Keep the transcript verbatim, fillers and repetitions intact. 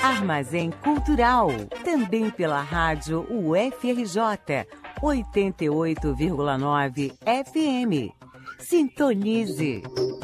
Armazém Cultural, também pela rádio U F R J, oitenta e oito vírgula nove F M. Sintonize.